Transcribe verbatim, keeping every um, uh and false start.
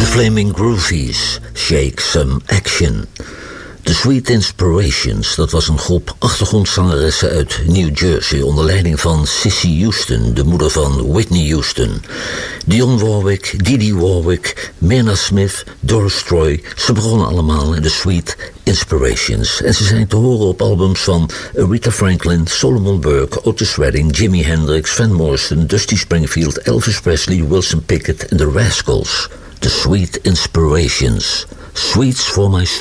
Flaming Groovies, Shake Some Action. The Sweet Inspirations, dat was een groep achtergrondzangeressen uit New Jersey onder leiding van Cissy Houston, de moeder van Whitney Houston. Dionne Warwick, Dee Dee Warwick, Myrna Smith, Doris Troy, ze begonnen allemaal in The Sweet Inspirations. En ze zijn te horen op albums van Aretha Franklin, Solomon Burke, Otis Redding, Jimi Hendrix, Van Morrison, Dusty Springfield, Elvis Presley, Wilson Pickett en The Rascals. The Sweet Inspirations. Sweets for my